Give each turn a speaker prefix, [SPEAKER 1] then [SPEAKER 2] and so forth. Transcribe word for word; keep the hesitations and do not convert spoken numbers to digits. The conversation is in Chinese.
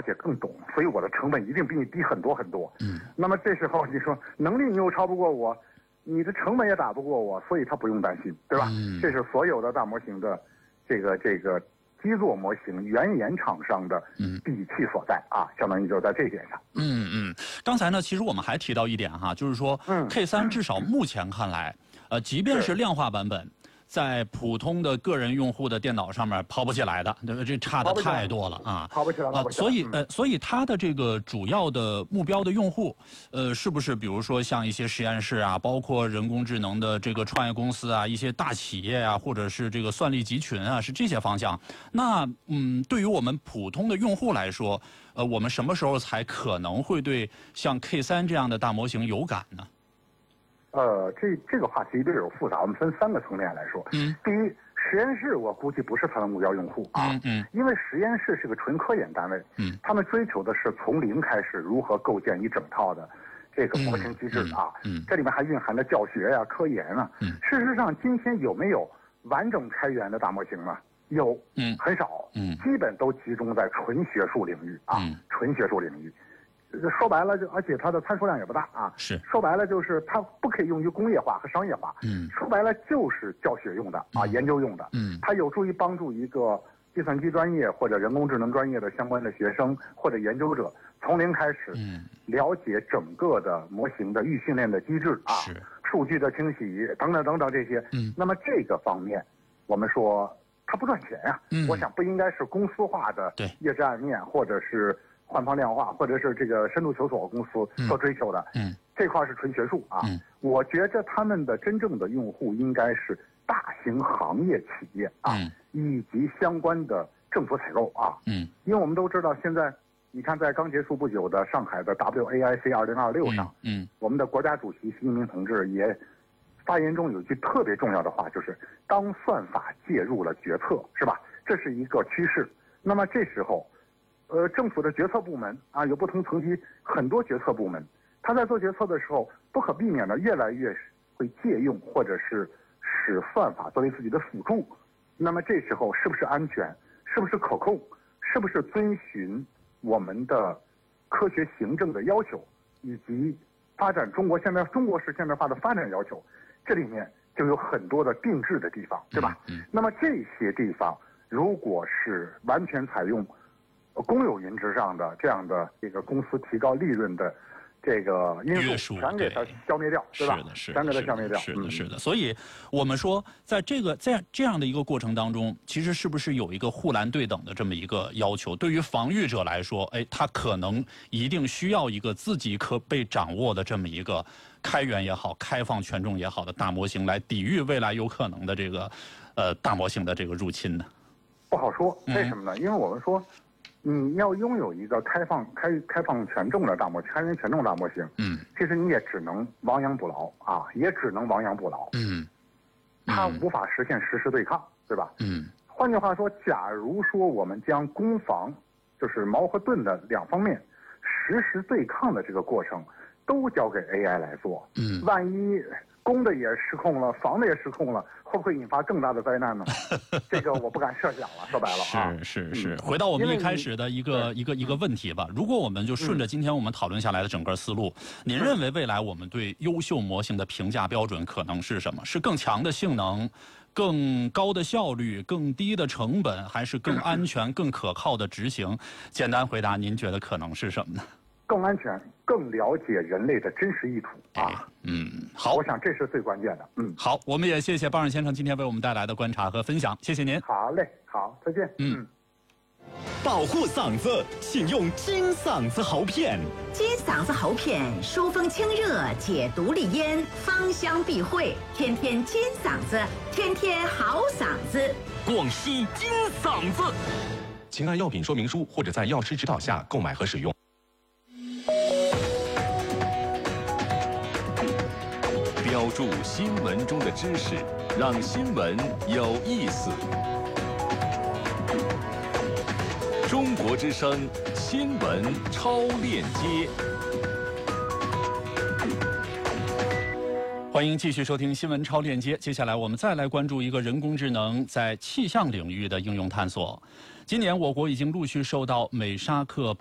[SPEAKER 1] 解更懂，所以我的成本一定比你低很多很多。嗯，那么这时候你说能力你又超不过我，你的成本也打不过我，所以他不用担心，对吧？嗯，这是所有的大模型的这个这个基座模型原研厂商的底气所在啊，相当于就在这一点上。
[SPEAKER 2] 嗯嗯，刚才呢，其实我们还提到一点哈，就是说，嗯 ，K 三至少目前看来，呃，即便是量化版本。在普通的个人用户的电脑上面跑不起来的，对吧？这差的太多了啊！
[SPEAKER 1] 跑不起来，跑不起来。
[SPEAKER 2] 所以呃，所以它的这个主要的目标的用户，呃，是不是比如说像一些实验室啊，包括人工智能的这个创业公司啊，一些大企业啊，或者是这个算力集群啊，是这些方向？那嗯，对于我们普通的用户来说，呃，我们什么时候才可能会对像 K 三这样的大模型有感呢？
[SPEAKER 1] 呃，这这个话题有点复杂，我们分三个层面来说。嗯，第一，实验室我估计不是它的目标用户啊，嗯嗯，因为实验室是个纯科研单位，嗯，他们追求的是从零开始如何构建一整套的这个模型机制啊，嗯，嗯这里面还蕴含着教学呀、啊、科研啊。嗯，事实上，今天有没有完整开源的大模型呢？有，嗯，很少，嗯，基本都集中在纯学术领域啊，嗯、纯学术领域。说白了就，而且它的参数量也不大啊。
[SPEAKER 2] 是。
[SPEAKER 1] 说白了就是它不可以用于工业化和商业化。嗯。说白了就是教学用的啊，嗯、研究用的。嗯。它有助于帮助一个计算机专业或者人工智能专业的相关的学生或者研究者从零开始，嗯，了解整个的模型的预训练的机制啊，是。数据的清洗等等等等这些。嗯。那么这个方面，我们说它不赚钱呀、啊。嗯。我想不应该是公司化的业之暗面，或者是。换方量化，或者是这个深度求索公司所追求的，嗯，这块是纯学术啊。嗯，我觉着他们的真正的用户应该是大型行业企业啊，嗯、以及相关的政府采购啊。嗯，因为我们都知道，现在你看，在刚结束不久的上海的 W A I C 二零二六上，嗯，嗯我们的国家主席习近平同志也发言中有一句特别重要的话，就是当算法介入了决策，是吧？这是一个趋势。那么这时候。呃，政府的决策部门啊，有不同层级很多决策部门，他在做决策的时候，不可避免的越来越会借用或者是使算法作为自己的辅助。那么这时候是不是安全？是不是可控？是不是遵循我们的科学行政的要求，以及发展中国现代中国式现代化的发展要求？这里面就有很多的定制的地方，对吧？嗯。那么这些地方，如果是完全采用公有云之上的这样的这个公司提高利润的这个因素，全给它消灭掉，对吧？
[SPEAKER 2] 是的，是的，
[SPEAKER 1] 全给它消灭掉。
[SPEAKER 2] 是的，是的。所以我们说，在这个在这样的一个过程当中，其实是不是有一个护栏对等的这么一个要求？对于防御者来说，哎，他可能一定需要一个自己可被掌握的这么一个开源也好、开放权重也好的大模型，来抵御未来有可能的这个呃大模型的这个入侵呢？
[SPEAKER 1] 不好说，为什么呢？嗯、因为我们说。你要拥有一个开放、开开放权重的大模型、开源权重大模型，嗯，其实你也只能亡羊补牢啊，也只能亡羊补牢，嗯，它无法实现实时对抗，对吧？嗯，换句话说，假如说我们将攻防，就是矛和盾的两方面实时对抗的这个过程，都交给 A I 来做，嗯，万一攻的也失控了，防的也失控了，会不会引发更大的灾难呢？这个我不敢设想了。说白了啊，
[SPEAKER 2] 是是是。回到我们一开始的一个一个一个问题吧。如果我们就顺着今天我们讨论下来的整个思路，您认为未来我们对优秀模型的评价标准可能是什么？是更强的性能、更高的效率、更低的成本，还是更安全、更可靠的执行？简单回答，您觉得可能是什么呢？
[SPEAKER 1] 更安全，更了解人类的真实意图啊！
[SPEAKER 2] 嗯，好，
[SPEAKER 1] 我想这是最关键的。嗯，
[SPEAKER 2] 好，我们也谢谢邦尔先生今天为我们带来的观察和分享，谢谢您。
[SPEAKER 1] 好嘞，好，再见。嗯，
[SPEAKER 3] 保护嗓子，请用金嗓子喉片。
[SPEAKER 4] 金嗓子喉片，疏风清热，解毒利咽，芳香避秽，天天金嗓子，天天好嗓子。
[SPEAKER 3] 广西金嗓子，请按药品说明书或者在药师指导下购买和使用。标注新闻中的知识，让新闻有意思。中国之声新闻超链接，
[SPEAKER 2] 欢迎继续收听新闻超链接。接下来我们再来关注一个人工智能在气象领域的应用探索。今年我国已经陆续受到美沙克